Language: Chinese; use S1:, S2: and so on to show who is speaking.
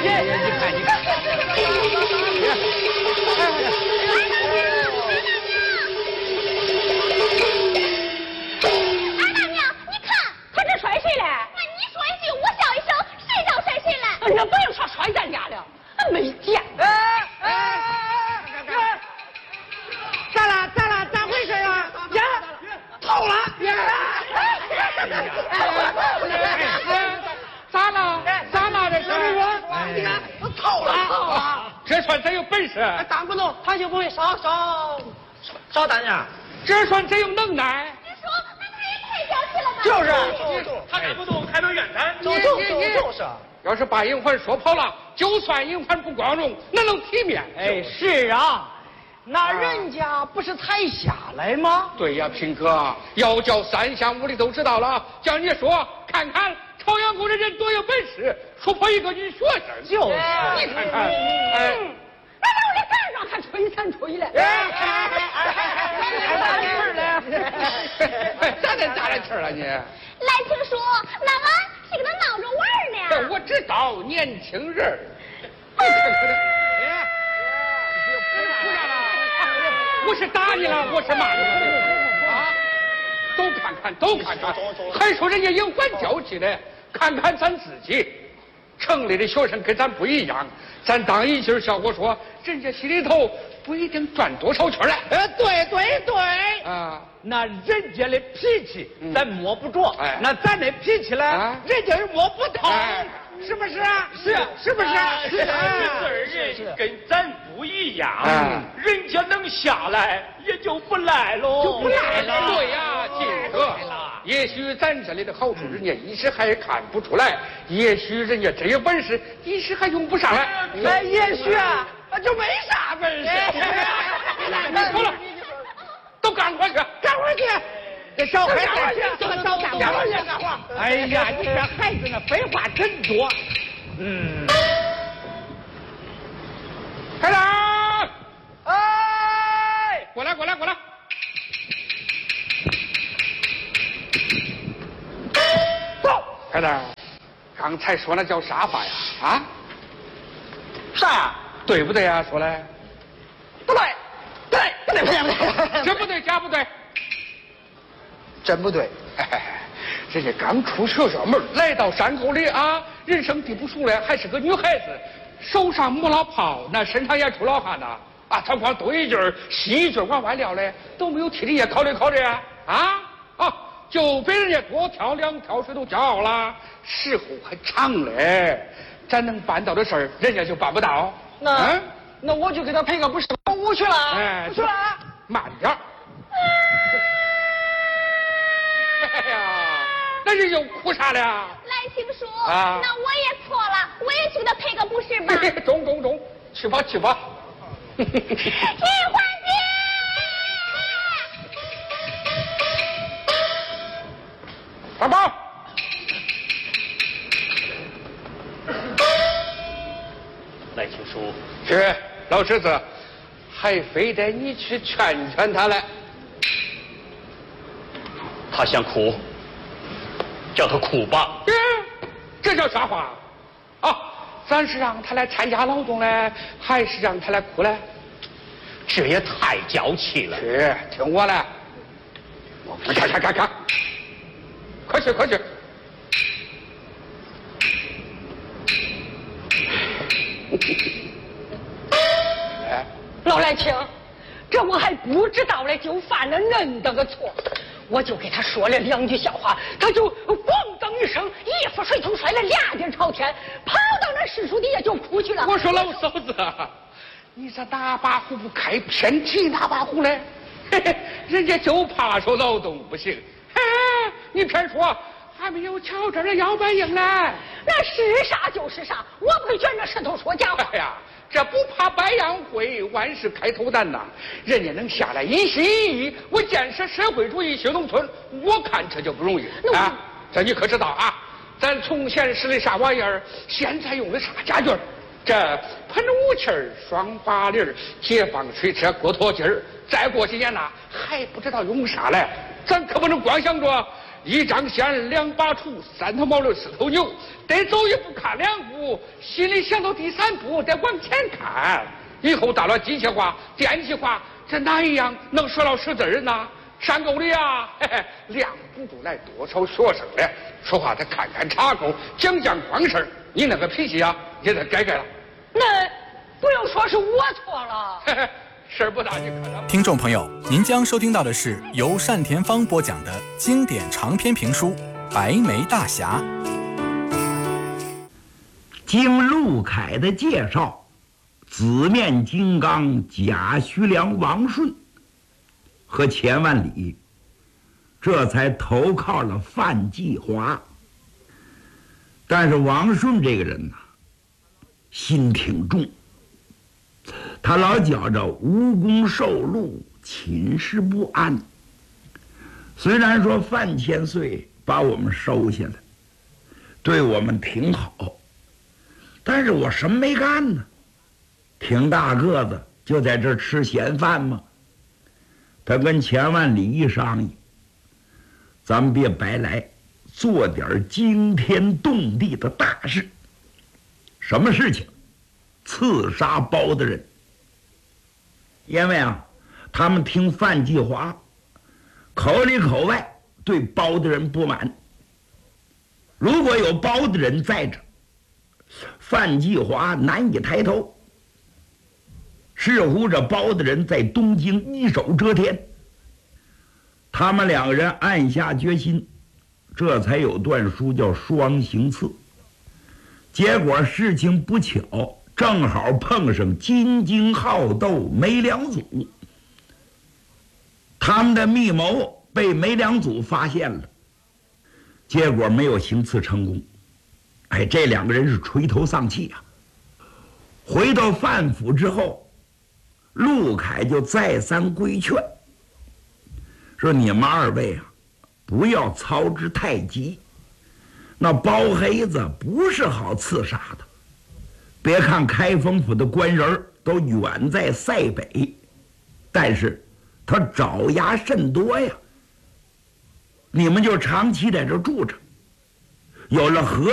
S1: 那不用说摔咱家了，没见。
S2: 咋回事啊？呀，透了！
S3: 咋了？这是？
S2: 你看，我透了！
S3: 这算真有本事？
S2: 挡不动，他就不会少胆呀。
S3: 这算真有能耐？
S4: 你说，那他也太小气了吧？
S2: 就是，
S5: 他挡不动还能远战？
S2: 就是。
S3: 要是把银环说跑了，就算银环不光荣，那能体面？
S2: 哎，是啊，那人家不是才下来吗？
S3: 对呀，平哥，要叫三乡五里都知道了，叫你说看看朝阳宫的人多有本事，说破一个女学生。
S2: 就是，
S3: 你看看，
S1: 那我来干让他吹三吹了。
S3: 咋的大来气了你？
S4: 来听说，那么是跟他闹着玩呢。
S3: 我知道年轻人。我是打你了，我是骂你了啊！都看看，还说人家银环娇气呢，看看咱自己。城里的学生跟咱不一样，咱当一句笑话说，人家心里头不一定转多少圈来。
S2: 对
S3: 啊，
S2: 那人家的脾气咱摸不着，那咱的脾气呢，人家是摸不透，是不是啊？是不是？
S5: 是人跟咱不一样，人家能下来也就不赖喽，
S3: 对呀，金哥。也许咱这里的好处，人家一时还看不出来；也许人家真有本事，一时还用不上来。
S2: 那也许啊，就没啥本事。
S3: 你说了，都干活去。
S2: 这小孩子干活。哎呀，你这孩子那废话真多。
S3: 开长，
S2: 哎，
S3: 过来。走，开长，刚才说那叫啥话呀？啊？
S2: 啥呀？
S3: 对不对呀？说来。
S2: 不对。
S3: 这不对，假不对。
S2: 真不对。
S3: 人家刚出学校门，来到山沟里啊，人生地不熟嘞，还是个女孩子，手上摸老泡，那身上也出老汗呐。他光东一句西一句往外撂嘞，都没有替人家考虑呀。就比人家多挑2挑水都骄傲了，时候还长嘞，咱能办到的事儿，人家就办不到。
S2: 那我就给他赔个不是，我去了。不去了，
S3: 慢点儿。哎呀，那人又哭啥了？
S4: 来听说，那我也错了，我也去给他赔个不是吧？
S3: 中，去吧。
S4: 银环姐，
S3: 大宝，
S5: 来听书。
S3: 是老侄子，还非得你去劝他来。
S5: 他想哭，叫他哭吧。
S3: 这叫啥话？咱是让他来参加劳动呢，还是让他来哭呢？
S5: 这也太娇气了。
S3: 是，听我的。看，快去。
S1: 老来听，这我还不知道嘞，就犯了恁的个错。我就给他说了2句笑话，他就咣当一声，一副水桶摔了2地朝天，跑到那柿树底下就哭去了。
S3: 我说老嫂子，你这哪把壶不开，偏提哪把壶嘞？人家就怕说劳动不行，你偏说还没有瞧这的腰板硬呢。
S1: 那是啥就是啥，我不会卷着石头说假话。
S3: 哎呀，这不怕百样会，万事开头难呐！人家能下来一心一意为建设社会主义新农村，我看这就不容易啊！这你可知道啊？咱从前使的啥玩意儿，现在用的啥家具？这喷雾器儿、双把梨儿、解放水车、锅脱筋儿，再过几年呐，还不知道用啥嘞。咱可不能光想着一张线2把杵，3头毛驴4头牛，得走一步看2步，心里想到第3步得往前看。以后到了机械化、电气化，这哪一样能说到识字呢？山沟里啊，嘿嘿，量不住来多少学生了，说话得看看茶沟，讲讲光事儿。你那个脾气啊，也得改改了。
S1: 那不用说是我错了。
S3: 嘿嘿，事儿不大，你看着。
S6: 听众朋友，您将收听到的是由单田芳播讲的经典长篇评书《白眉大侠》。
S7: 经陆凯的介绍，紫面金刚贾徐良、王顺和钱万里这才投靠了范继华。但是王顺这个人呐，心挺重，他老觉着无功受禄，寝食不安。虽然说范千岁把我们收下来，对我们挺好，但是我什么没干呢？挺大个子就在这儿吃闲饭吗？他跟钱万里一商议，咱们别白来，做点惊天动地的大事。什么事情？刺杀包大人。因为啊，他们听范继华口里口外对包大人不满。如果有包大人在这，范继华难以抬头。似乎这包大人在东京一手遮天。他们2个人暗下决心，这才有段书叫双行刺。结果事情不巧，正好碰上金睛好斗梅良祖，他们的密谋被梅良祖发现了，结果没有行刺成功。哎，这2个人是垂头丧气啊。回到范府之后，陆凯就再三规劝，说你们2位啊，不要操之太急。那包黑子不是好刺杀的，别看开封府的官人都远在塞北，但是他爪牙甚多呀。你们就长期在这住着，有了合